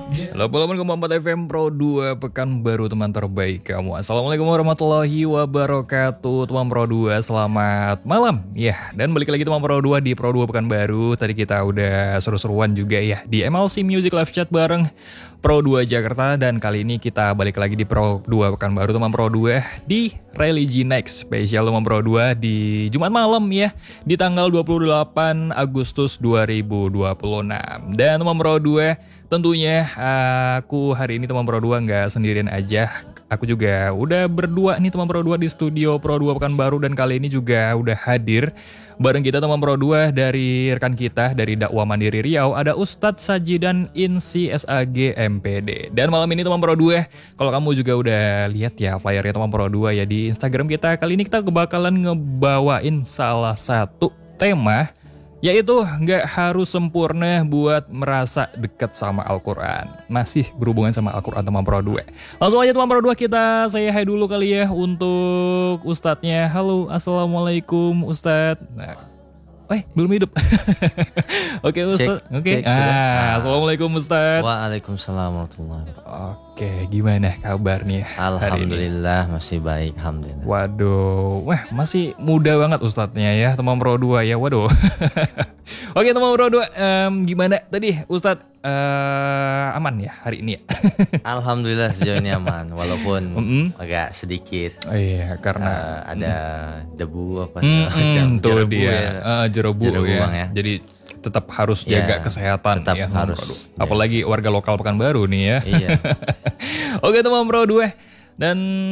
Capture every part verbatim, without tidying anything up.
delapan puluh delapan koma empat F M Pro dua Pekanbaru, teman terbaik kamu. Assalamualaikum warahmatullahi wabarakatuh. Teman Pro dua, selamat malam. Ya, dan balik lagi teman Pro dua di Pro dua Pekanbaru. Tadi kita udah seru-seruan juga ya di M L C Music Live Chat bareng Pro dua Jakarta. Dan kali ini kita balik lagi di Pro dua Pekanbaru teman Pro dua di Religi Next spesial teman Pro dua di Jumat malam ya, di tanggal dua puluh delapan Agustus dua ribu dua puluh enam. Dan teman Pro dua, tentunya aku hari ini teman Pro dua nggak sendirian aja. Aku juga udah berdua nih teman Pro dua di studio Pro dua Pekanbaru. Dan kali ini juga udah hadir bareng kita teman Pro dua dari rekan kita dari Dakwah Mandiri Riau. Ada Ustadz Sajidan Insi S A G M P D. Dan malam ini teman Pro dua, kalau kamu juga udah lihat ya flyernya teman Pro dua ya di Instagram kita, kali ini kita bakalan ngebawain salah satu tema, yaitu nggak harus sempurna buat merasa dekat sama Al-Quran. Masih berhubungan sama Al-Quran teman Pro dua. Langsung aja teman Pro dua, kita saya hai dulu kali ya untuk Ustadznya. Halo, assalamualaikum Ustadz. Nah, eh belum hidup. Oke Ustadz. Oke. Ah, assalamualaikum Ustadz. Waalaikumsalam warahmatullahi wabarakatuh. Oke, gimana kabarnya hari ini? Alhamdulillah masih baik, alhamdulillah. Waduh, wah masih muda banget Ustadznya ya teman Pro dua ya, waduh. Oke teman Pro dua, um, gimana tadi Ustadz, uh, aman ya hari ini ya? Alhamdulillah sejauh ini aman, walaupun Mm-mm. agak sedikit Oh iya, karena uh, ada debu apa Mm-mm, macam tuh jerobu dia, ya. uh, jerobu, Jerobu ya. bang ya. Jadi tetap harus Ya, jaga kesehatan tetap ya teman harus, Pro dua. ya. Apalagi warga lokal Pekanbaru nih ya. Iya. Oke teman Pro dua. Dan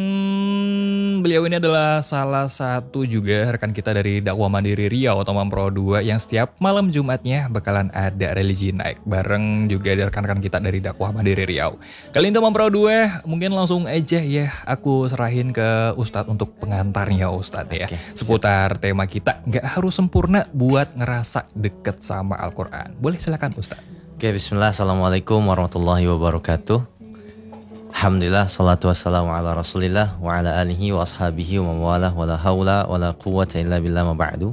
beliau ini adalah salah satu juga rekan kita dari Dakwah Mandiri Riau teman Pro dua, yang setiap malam Jumatnya bakalan ada religi naik bareng juga dari rekan-rekan kita dari Dakwah Mandiri Riau. Kali ini teman Pro dua, mungkin langsung aja ya aku serahin ke Ustadz untuk pengantarnya Ustadz ya. Oke, Seputar tema kita, nggak harus sempurna buat ngerasa deket sama Al-Quran. Boleh silakan Ustadz. Oke, bismillah, assalamualaikum warahmatullahi wabarakatuh. Alhamdulillah, salatu wassalamu ala rasulillah wa ala alihi wa ashabihi wa mawalah wa la hawla wa la quwwata illa billah ma ba'du.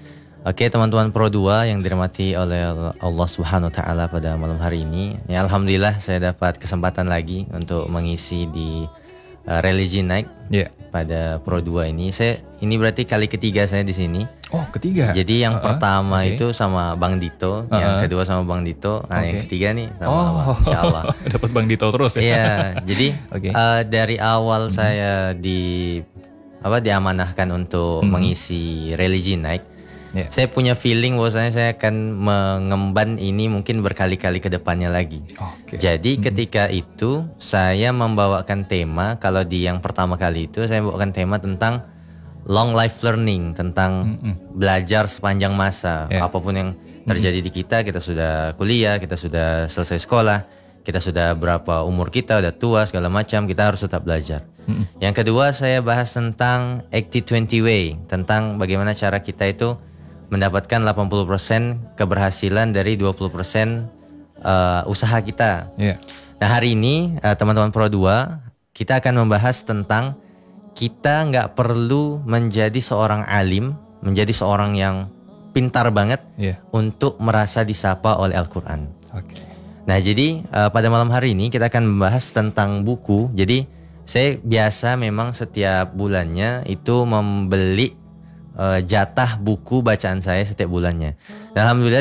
Oke teman-teman Pro dua yang dirahmati oleh Allah Subhanahu wa Ta'ala, pada malam hari ini ya, Alhamdulillah saya dapat kesempatan lagi untuk mengisi di uh, Religi Night Ya. pada Pro dua ini. Saya ini berarti kali ketiga saya di sini. Oh, ketiga. Jadi yang Uh-uh. pertama Oke. itu sama Bang Dito, Uh-uh. yang kedua sama Bang Dito, nah yang Oke. ketiga nih sama Oh, Abang, insyaallah. dapat Bang Dito terus ya. Iya, jadi Oke. eh, dari awal saya di apa diamanahkan untuk Mhm. mengisi Religi Night, Ya. saya punya feeling bahwasanya saya akan mengemban ini mungkin berkali-kali ke depannya lagi. Oke. Jadi ketika itu saya membawakan tema, kalau di yang pertama kali itu saya membawakan tema tentang long life learning, tentang Mm-mm. belajar sepanjang masa. Ya. Apapun yang terjadi di kita, kita sudah kuliah, kita sudah selesai sekolah, kita sudah berapa umur kita, udah tua segala macam, kita harus tetap belajar. Mm-mm. Yang kedua saya bahas tentang eighty twenty way, tentang bagaimana cara kita itu mendapatkan delapan puluh persen keberhasilan dari dua puluh persen uh, usaha kita. Ya. Nah hari ini uh, teman-teman Pro dua, kita akan membahas tentang kita nggak perlu menjadi seorang alim, menjadi seorang yang pintar banget Ya. untuk merasa disapa oleh Al-Quran. Oke. Nah jadi uh, pada malam hari ini kita akan membahas tentang buku. Jadi saya biasa memang setiap bulannya itu membeli uh, jatah buku bacaan saya setiap bulannya. Dan alhamdulillah